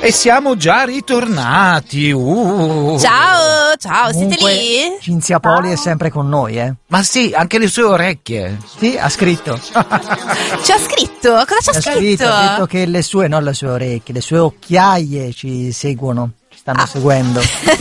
E siamo già ritornati. Ciao, Comunque, siete lì? Cinzia Poli è sempre con noi, Ma sì, anche le sue orecchie. Sì, ha scritto. Ci ha scritto? Cosa ci ha scritto? Ha detto che le sue, non le sue orecchie, le sue occhiaie ci seguono, ci stanno seguendo.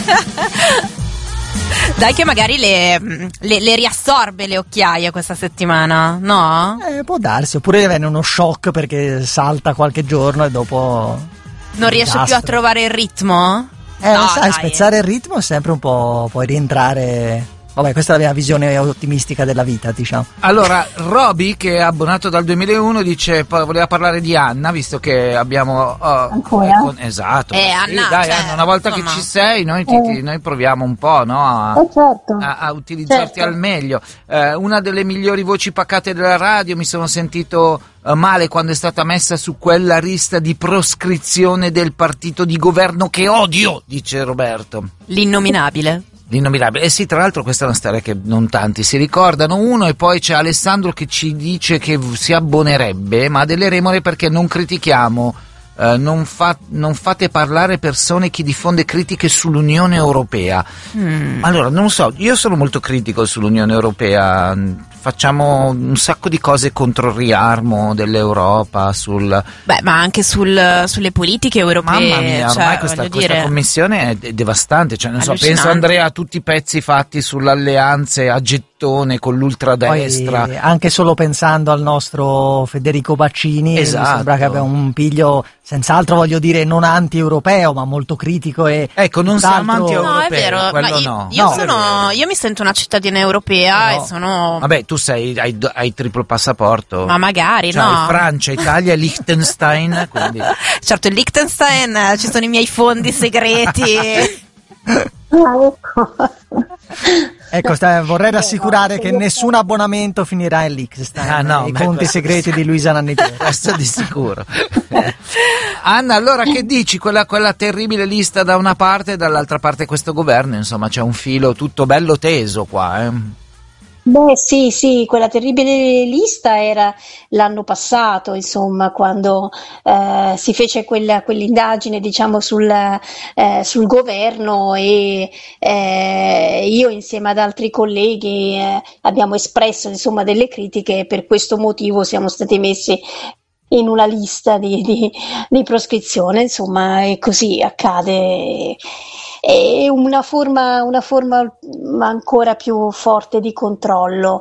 Dai che magari le riassorbe le occhiaie questa settimana, no? Può darsi, oppure viene uno shock perché salta qualche giorno e dopo... Non riesce più a trovare il ritmo? Non sai, spezzare il ritmo è sempre un po', puoi rientrare... Vabbè, questa è la mia visione ottimistica della vita, diciamo. Allora, Roby, che è abbonato dal 2001, dice voleva parlare di Anna, visto che abbiamo... Ancora? Esatto. Anna, dai, cioè, Anna, una volta insomma. che ci sei, noi proviamo un po', no? Certo. A utilizzarti al meglio. Una delle migliori voci pacate della radio, mi sono sentito male quando è stata messa su quella lista di proscrizione del partito di governo che odio, dice Roberto. L'innominabile. L'innominabile. Sì, tra l'altro questa è una storia che non tanti si ricordano. Uno, e poi c'è Alessandro che ci dice che si abbonerebbe, ma delle remore perché non critichiamo, non fate parlare persone chi diffonde critiche sull'Unione Europea. Allora, non so, io sono molto critico sull'Unione Europea, facciamo un sacco di cose contro il riarmo dell'Europa, ma anche sulle politiche europee. Mamma mia, ormai questa commissione è devastante, cioè, non so, penso Andrea a tutti i pezzi fatti sulle alleanze a gettone con l'ultradestra. Poi, anche solo pensando al nostro Federico Baccini, esatto. Mi sembra che abbia un piglio, senz'altro voglio dire, non anti-europeo, ma molto critico e... Ecco, non siamo anti-europei. No, è vero, ma io mi sento una cittadina europea e sono... Vabbè, tu hai triplo passaporto. Ma magari, cioè, no? Francia, Italia e Liechtenstein, quindi... Certo, il Liechtenstein, ci sono i miei fondi segreti. Ecco, vorrei rassicurare che nessun abbonamento finirà in Liechtenstein. I conti segreti di Luisa Nannitera. Questo di sicuro. Anna, allora che dici? Quella terribile lista da una parte e dall'altra parte questo governo, insomma c'è un filo tutto bello teso qua, Beh, sì, quella terribile lista era l'anno passato, insomma, quando si fece quell'indagine, diciamo, sul governo e io insieme ad altri colleghi abbiamo espresso, insomma, delle critiche e per questo motivo siamo stati messi in una lista di proscrizione, insomma, e così accade. È una forma ancora più forte di controllo,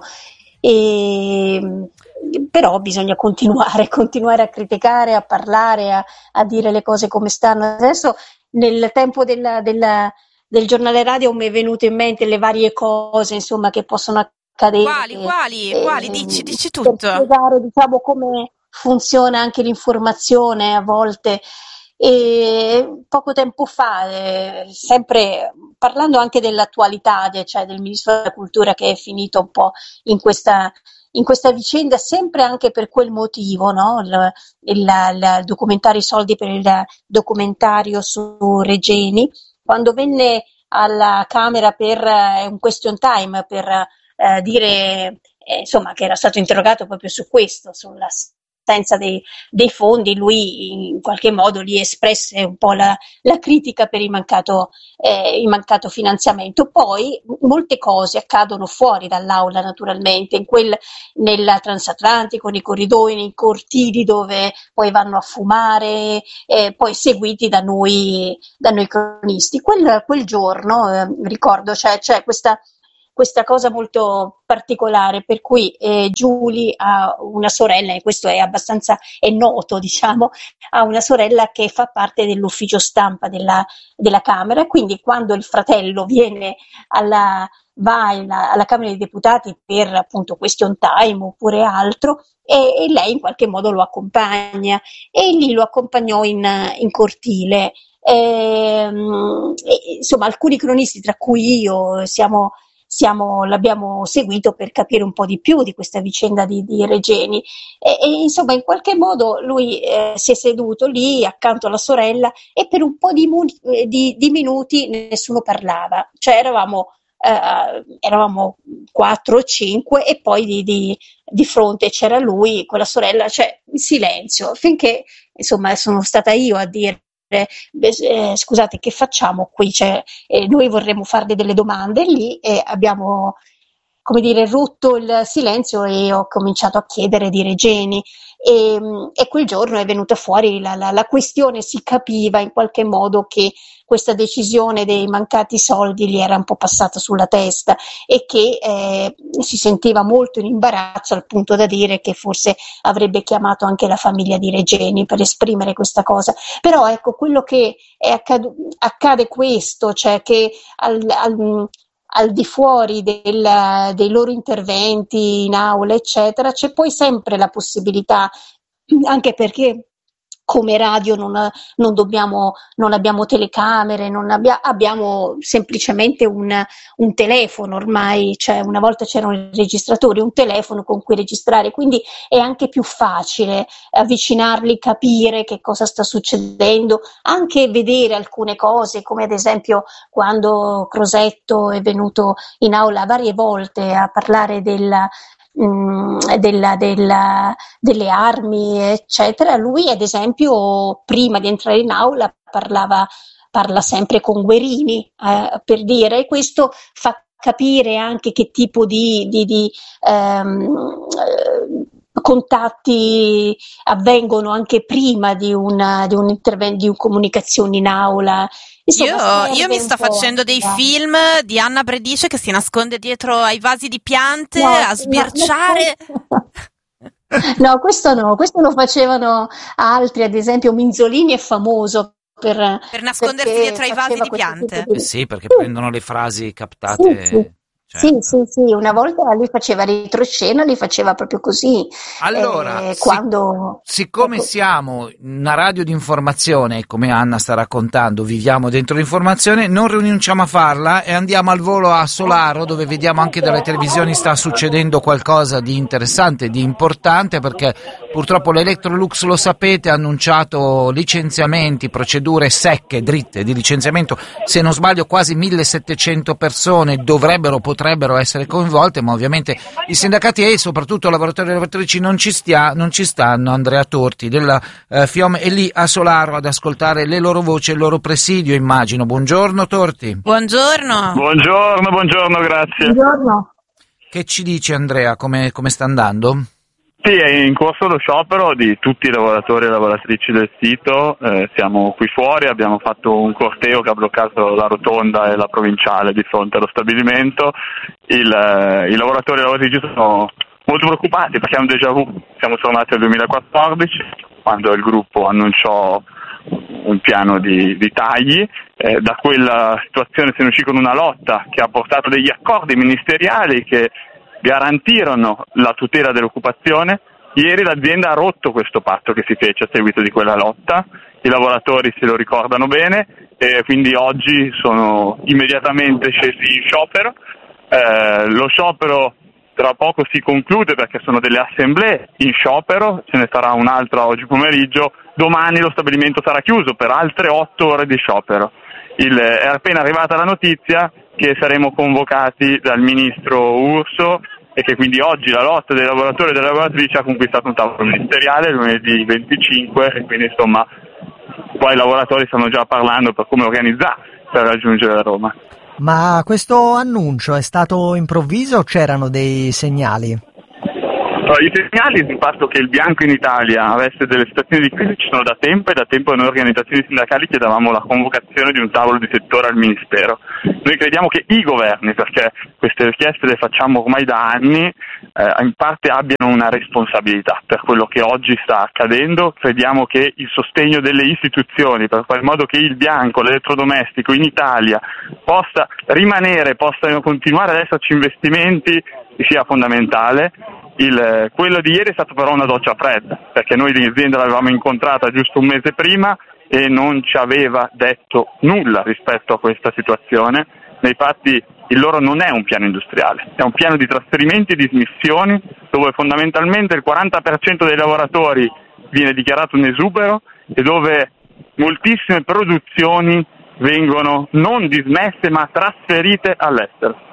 però bisogna continuare a criticare, a parlare, a dire le cose come stanno. Adesso nel tempo del giornale radio mi è venuto in mente le varie cose, insomma, che possono accadere. Quali? Dici tutto. Per spiegare, diciamo, come funziona anche l'informazione a volte. E poco tempo fa, sempre parlando anche dell'attualità, cioè del ministro della cultura che è finito un po' in questa vicenda, sempre anche per quel motivo, no? Il documentario, i soldi per il documentario su Regeni, quando venne alla Camera per un question time per dire insomma che era stato interrogato proprio su questo, sulla senza dei fondi, lui in qualche modo lì espresse un po' la critica per il mancato finanziamento. Poi molte cose accadono fuori dall'aula, naturalmente, nel transatlantico, nei corridoi, nei cortili dove poi vanno a fumare, poi seguiti da noi cronisti. Quel giorno ricordo c'è questa cosa molto particolare, per cui Giulia ha una sorella, e questo è noto, diciamo, ha una sorella che fa parte dell'ufficio stampa della Camera, quindi quando il fratello va alla Camera dei Deputati per appunto question time oppure altro, e lei in qualche modo lo accompagna, e lì lo accompagnò in cortile. Insomma, alcuni cronisti, tra cui io, l'abbiamo seguito per capire un po' di più di questa vicenda di Regeni, e insomma in qualche modo lui si è seduto lì accanto alla sorella e per un po' di minuti nessuno parlava, cioè eravamo 4 o 5 e poi di fronte c'era lui con la sorella, cioè in silenzio, finché insomma sono stata io a dire scusate, che facciamo qui? Cioè, noi vorremmo farle delle domande lì e abbiamo, come dire, rotto il silenzio e ho cominciato a chiedere di Regeni e quel giorno è venuta fuori la questione, si capiva in qualche modo che questa decisione dei mancati soldi gli era un po' passata sulla testa e che si sentiva molto in imbarazzo al punto da dire che forse avrebbe chiamato anche la famiglia di Regeni per esprimere questa cosa. Però ecco, quello che accade questo, cioè che al di fuori dei loro interventi in aula, eccetera, c'è poi sempre la possibilità, anche perché come radio non abbiamo telecamere, abbiamo semplicemente un telefono ormai, cioè una volta c'erano i registratori, un telefono con cui registrare, quindi è anche più facile avvicinarli, capire che cosa sta succedendo, anche vedere alcune cose, come ad esempio quando Crosetto è venuto in aula varie volte a parlare delle armi, eccetera. Lui, ad esempio, prima di entrare in aula parla sempre con Guerini, per dire, e questo fa capire anche che tipo di contatti avvengono anche prima di un intervento, di comunicazione in aula. Insomma, io mi sto facendo dei film di Anna Bredice che si nasconde dietro ai vasi di piante a sbirciare. No, questo lo facevano altri, ad esempio Minzolini è famoso per nascondersi dietro ai vasi di piante. Sì, perché prendono le frasi captate. Sì. Certo. Sì, una volta lui faceva retroscena, li faceva proprio così. Allora, siccome ecco, siamo una radio di informazione, come Anna sta raccontando, viviamo dentro l'informazione, non rinunciamo a farla e andiamo al volo a Solaro, dove vediamo anche dalle televisioni sta succedendo qualcosa di interessante, di importante, perché purtroppo l'Electrolux, lo sapete, ha annunciato licenziamenti, procedure secche, dritte di licenziamento. Se non sbaglio quasi 1700 persone potrebbero essere coinvolte, ma ovviamente i sindacati e soprattutto lavoratori e lavoratrici non ci stanno. Andrea Torti della FIOM è lì a Solaro ad ascoltare le loro voci e il loro presidio, immagino. Buongiorno Torti. Buongiorno, grazie. Buongiorno. Che ci dice Andrea, come sta andando? Sì, è in corso lo sciopero di tutti i lavoratori e lavoratrici del sito, siamo qui fuori, abbiamo fatto un corteo che ha bloccato la rotonda e la provinciale di fronte allo stabilimento. I lavoratori e le lavoratrici sono molto preoccupati perché hanno déjà vu, siamo tornati al 2014 quando il gruppo annunciò un piano di tagli, da quella situazione se ne uscì con una lotta che ha portato degli accordi ministeriali che garantirono la tutela dell'occupazione. Ieri l'azienda ha rotto questo patto che si fece a seguito di quella lotta, i lavoratori se lo ricordano bene e quindi oggi sono immediatamente scesi in sciopero. Lo sciopero tra poco si conclude perché sono delle assemblee in sciopero, ce ne sarà un'altra oggi pomeriggio, domani lo stabilimento sarà chiuso per altre 8 ore di sciopero. È appena arrivata la notizia che saremo convocati dal ministro Urso e che quindi oggi la lotta dei lavoratori e delle lavoratrici ha conquistato un tavolo ministeriale lunedì 25 e quindi insomma poi i lavoratori stanno già parlando per come organizzarsi per raggiungere Roma. Ma questo annuncio è stato improvviso o c'erano dei segnali? I segnali sul fatto che il bianco in Italia avesse delle situazioni di crisi ci sono da tempo e da tempo noi organizzazioni sindacali chiedevamo la convocazione di un tavolo di settore al Ministero. Noi crediamo che i governi, perché queste richieste le facciamo ormai da anni, in parte abbiano una responsabilità per quello che oggi sta accadendo. Crediamo che il sostegno delle istituzioni per fare in modo che il bianco, l'elettrodomestico in Italia possa rimanere, possano continuare ad esserci investimenti sia fondamentale. Quello di ieri è stato però una doccia fredda, perché noi l'azienda l'avevamo incontrata giusto un mese prima e non ci aveva detto nulla rispetto a questa situazione. Nei fatti il loro non è un piano industriale, è un piano di trasferimenti e di dismissioni dove fondamentalmente il 40% dei lavoratori viene dichiarato un esubero e dove moltissime produzioni vengono non dismesse ma trasferite all'estero.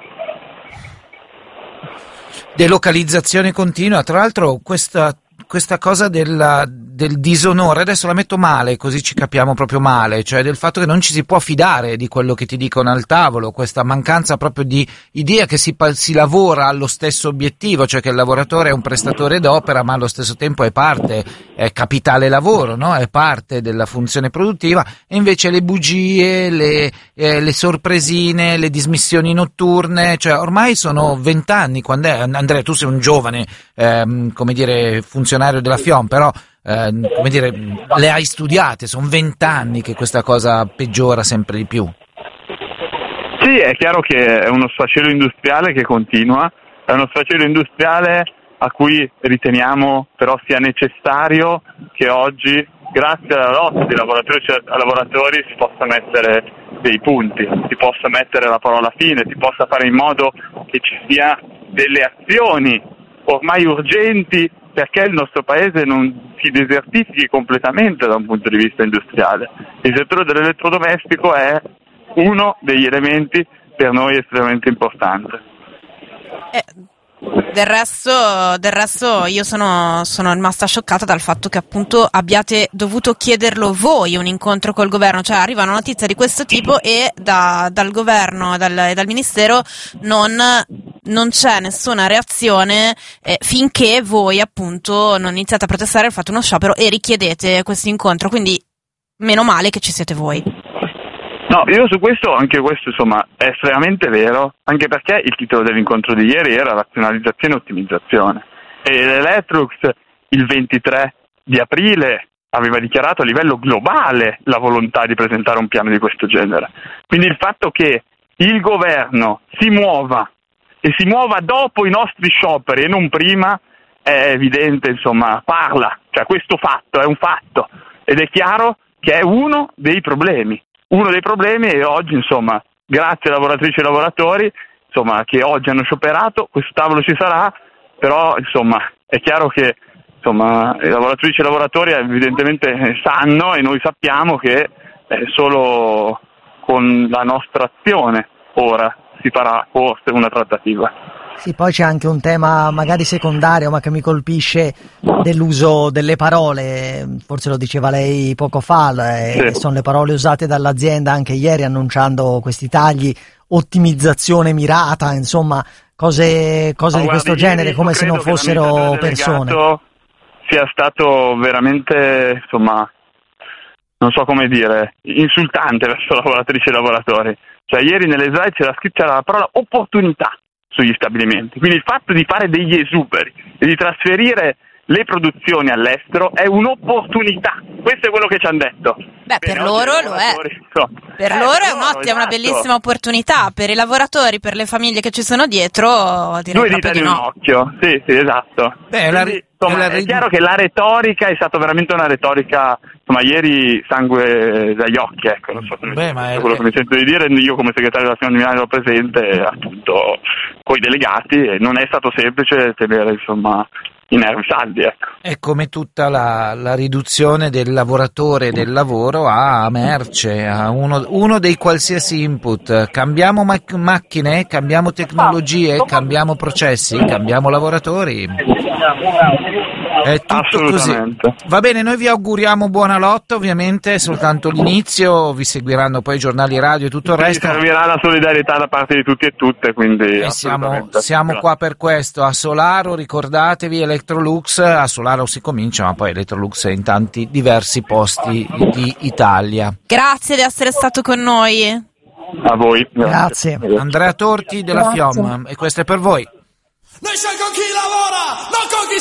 Delocalizzazione continua, tra l'altro questa cosa del disonore, adesso la metto male così ci capiamo proprio male, cioè del fatto che non ci si può fidare di quello che ti dicono al tavolo, questa mancanza proprio di idea che si lavora allo stesso obiettivo, cioè che il lavoratore è un prestatore d'opera ma allo stesso tempo è parte, è capitale lavoro, no? È parte della funzione produttiva, e invece le bugie, le sorpresine, le dismissioni notturne, cioè ormai sono 20 anni, quando è? Andrea, tu sei un giovane come dire funzionario della FIOM, però come dire le hai studiate, sono 20 anni che questa cosa peggiora sempre di più. Sì, è chiaro che è uno sfacelo industriale che continua, è uno sfacelo industriale a cui riteniamo però sia necessario che oggi, grazie alla lotta di lavoratrici e lavoratori, si possa mettere dei punti, si possa mettere la parola fine, si possa fare in modo che ci sia delle azioni ormai urgenti perché il nostro paese non si desertifichi completamente da un punto di vista industriale. Il settore dell'elettrodomestico è uno degli elementi per noi estremamente importante. Del resto io sono rimasta scioccata dal fatto che appunto abbiate dovuto chiederlo voi un incontro col governo, cioè arriva una notizia di questo tipo e dal governo e dal ministero non c'è nessuna reazione finché voi appunto non iniziate a protestare, fate uno sciopero e richiedete questo incontro, quindi meno male che ci siete voi. No, io su questo, anche questo insomma è estremamente vero, anche perché il titolo dell'incontro di ieri era razionalizzazione e ottimizzazione, e l'Electrolux il 23 di aprile aveva dichiarato a livello globale la volontà di presentare un piano di questo genere, quindi il fatto che il governo si muova e si muova dopo i nostri scioperi e non prima è evidente, insomma, parla, cioè questo fatto è un fatto ed è chiaro che è uno dei problemi. E oggi, insomma, grazie ai lavoratrici e lavoratori, insomma, che oggi hanno scioperato, questo tavolo ci sarà, però, insomma, è chiaro che, insomma, i lavoratrici e lavoratori evidentemente sanno e noi sappiamo che solo con la nostra azione ora si farà forse una trattativa. Sì, poi c'è anche un tema magari secondario, ma che mi colpisce, dell'uso delle parole, forse lo diceva lei poco fa, sì. Sono le parole usate dall'azienda anche ieri annunciando questi tagli, ottimizzazione mirata, insomma, cose di questo genere, come se non fossero persone. Sia stato veramente, insomma, non so come dire, insultante verso lavoratrici e lavoratori. Cioè ieri nelle slide c'era la parola opportunità sugli stabilimenti, quindi il fatto di fare degli esuberi e di trasferire le produzioni all'estero è un'opportunità, questo è quello che ci hanno detto. Beh, per loro lo è. Per loro è un'ottima, una bellissima opportunità, per i lavoratori, per le famiglie che ci sono dietro, direi proprio di no. Un occhio, sì, esatto. Quindi, insomma, è chiaro che la retorica è stata veramente una retorica, insomma, ieri sangue dagli occhi, ecco, non so quello che mi sento di dire, io come segretario della Fiera di Milano ero presente appunto con i delegati e non è stato semplice tenere, insomma, i nervi saldi, ecco. È come tutta la riduzione del lavoratore e del lavoro a merce, a uno dei qualsiasi input. Cambiamo macchine, cambiamo tecnologie, cambiamo processi, cambiamo lavoratori. È tutto così. Va bene, noi vi auguriamo buona lotta, ovviamente è soltanto l'inizio, vi seguiranno poi i giornali radio e tutto il resto. Servirà la solidarietà da parte di tutti e tutte, quindi siamo qua per questo. A Solaro, ricordatevi, Electrolux, a Solaro si comincia, ma poi Electrolux è in tanti diversi posti di Italia. Grazie di essere stato con noi. A voi. Grazie. Andrea Torti della FIOM, e questo è per voi. Noi con chi lavora, non con chi